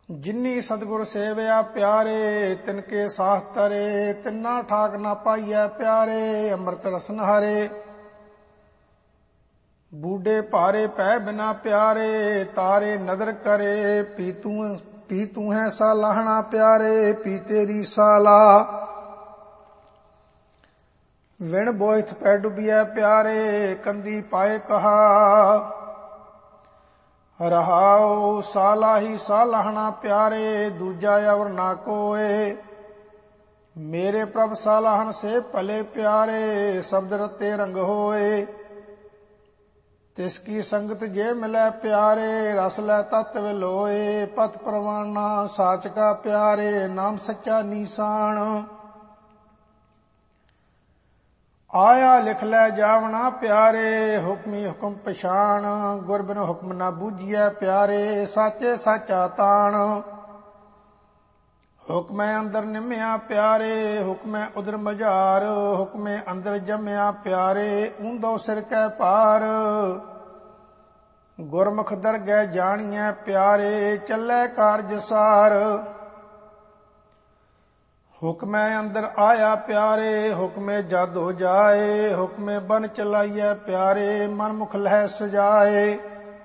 ਜਿਨੀ ਸਤਿਗੁਰ ਸੇਵਿਆ ਪਿਆਰੇ, ਤਿਨਕੇ ਸਾਥ ਤਰੇ। ਤਿੰਨਾ ਠਾਕ ਨਾ ਪਾਈਐ ਪਿਆਰੇ, ਅੰਮ੍ਰਿਤ ਰਸਨ ਹਰੇ। ਬੂਢੇ ਭਾਰੇ ਪੈ ਬਿਨਾ ਪਿਆਰੇ, ਤਾਰੇ ਨਦਰ ਕਰੇ। ਪੀ ਤੂੰ ਹੈ ਸਾਲਾਹਣਾ ਪਿਆਰੇ, ਪੀ ਤੇਰੀ ਸਾਲਾ। ਵਿਣ ਬੋਇਥ ਪੈ ਡੁਬਿਐ ਪਿਆਰੇ, ਕੰਦੀ ਪਾਏ ਕਹਾ। ਰਹਾਉ ਸਾਲਾ ਹੀ ਸਾਲਾਹਣਾ ਪਿਆਰੇ, ਦੂਜਾ ਅਵਰ ਨਾ ਕੋਏ। ਮੇਰੇ ਪ੍ਰਭ ਸਾਲਾਹਨ ਸੇ ਭਲੇ ਪਿਆਰੇ, ਸ਼ਬਦ ਰਤੇ ਰੰਗ ਹੋਏ। ਤਿਸ ਕੀ ਸੰਗਤ ਜੇ ਮਿਲੈ ਪਿਆਰੇ, ਰਸ ਲੈ ਤਤ ਵਿਲੋਏ। ਪਤ ਪ੍ਰਵਾਨਾ ਸਾਚ ਕਾ ਪਿਆਰੇ, ਨਾਮ ਸੱਚਾ ਨੀਸਾਨ। ਆਇਆ ਲਿਖ ਲੈ ਜਾਵਣਾ ਪਿਆਰੇ, ਹੁਕਮੀ ਹੁਕਮ ਪਛਾਣ। ਗੁਰ ਬਿਨ ਹੁਕਮ ਨਾ ਬੂਝੀਐ ਪਿਆਰੇ, ਸਾਚੇ ਸਾਚਾ ਤਾਣ। ਹੁਕਮੈ ਅੰਦਰ ਨਿਮਿਆ ਪਿਆਰੇ, ਹੁਕਮੈ ਉਦਰ ਮਝਾਰ। ਹੁਕਮੇ ਅੰਦਰ ਜੰਮਿਆ ਪਿਆਰੇ, ਊਂਦੋ ਸਿਰ ਕੈ ਭਾਰ। ਗੁਰਮੁਖ ਦਰਗਹਿ ਜਾਣੀਐ ਪਿਆਰੇ, ਚੱਲੈ ਕਾਰਜ ਸਾਰ। ਹੁਕਮੈ ਅੰਦਰ ਆਇਆ ਪਿਆਰੇ, ਹੁਕਮੇ ਜਦ ਹੋ ਜਾਏ। ਹੁਕਮੇ ਬਨ ਚਲਾਈਐ ਪਿਆਰੇ, ਮਨ ਮੁਖ ਲਹਿ ਸਜਾਏ।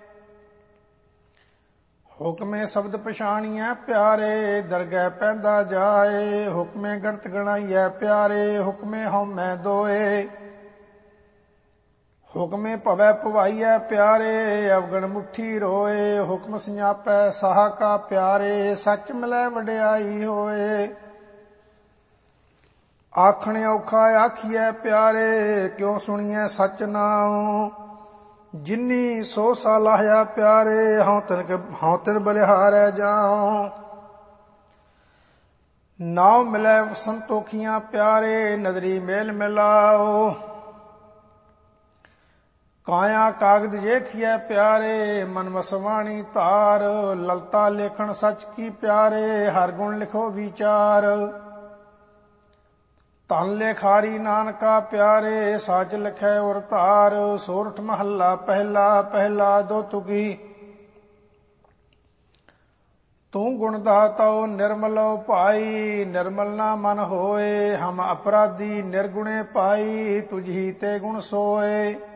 ਹੁਕਮੇ ਸ਼ਬਦ ਪਛਾਣੀਐ ਪਿਆਰੇ, ਦਰਗਹਿ ਪੈਂਦਾ ਜਾਏ। ਹੁਕਮੇ ਗਣਤ ਗਣਾਈਐ ਪਿਆਰੇ, ਹੁਕਮੇ ਹਉਮੈ ਦੋਏ। ਹੁਕਮੇ ਭਵੈ ਭਵਾਈਐ ਪਿਆਰੇ, ਅਵਗਣ ਮੁੱਠੀ ਰੋਏ। ਹੁਕਮ ਸੰਜਾਪੈ ਸਾਹ ਕਾ ਪਿਆਰੇ, ਸੱਚ ਮਿਲੈ ਵਡਿਆਈ ਹੋਏ। ਆਖਣ ਔਖਾ ਆਖੀਐ ਪਿਆਰੇ, ਕਿਉ ਸੁਣੀਐ ਸਚ ਨਾਉ। ਜਿਨੀ ਸੋ ਸਾਲਾਹਿਆ ਪਿਆਰੇ, ਹਉ ਤਿਨ ਬਲਿਹਾਰੈ ਜਾਉ। ਨਾਉ ਮਿਲੈ ਸੰਤੋਖੀਆਂ ਪਿਆਰੇ, ਨਦਰੀ ਮੇਲ ਮਿਲਾਓ। ਕਾਇਆ ਕਾਗਦ ਜੇਠੀਐ ਪਿਆਰੇ, ਮਨ ਮਸਵਾਣੀ ਧਾਰ। ਲਲਤਾ ਲੇਖਣ ਸਚ ਕੀ ਪਿਆਰੇ, ਹਰ ਗੁਣ ਲਿਖੋ ਵਿਚਾਰ। ਧਨ ਲੇਖਾਰੀ ਨਾਨਕਾ ਪਿਆਰੇ, ਸਚ ਲਿਖੈ ਉਰ ਧਾਰ। ਸੋਰਠ ਮਹੱਲਾ ਪਹਿਲਾ, ਪਹਿਲਾ ਦੋ ਤੁਕੀ। ਤੂੰ ਗੁਣ ਦਾਤਾਉ ਨਿਰਮਲਉ ਭਾਈ, ਨਿਰਮਲ ਨਾ ਮਨ ਹੋਏ। ਹਮ ਅਪਰਾਧੀ ਨਿਰਗੁਣੇ ਪਾਈ, ਤੁਝੀ ਤੇ ਗੁਣ ਸੋਏ।